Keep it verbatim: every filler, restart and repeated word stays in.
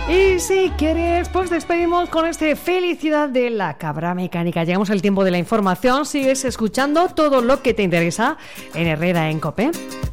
Y si quieres, pues despedimos con este Felicidad de la Cabra Mecánica. Llegamos al tiempo de la información. Sigues escuchando todo lo que te interesa en Herrera en COPE.